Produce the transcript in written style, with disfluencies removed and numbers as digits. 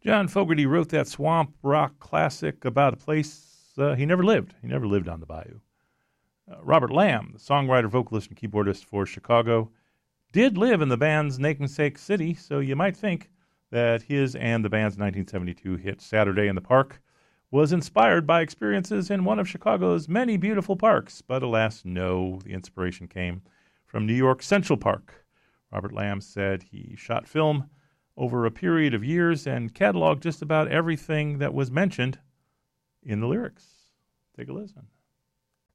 John Fogerty wrote that swamp rock classic about a place he never lived. He never lived on the bayou. Robert Lamb, the songwriter, vocalist, and keyboardist for Chicago, did live in the band's namesake city, so you might think that his and the band's 1972 hit Saturday in the Park was inspired by experiences in one of Chicago's many beautiful parks. But alas, no, the inspiration came from New York Central Park. Robert Lamb said he shot film over a period of years and cataloged just about everything that was mentioned in the lyrics. Take a listen.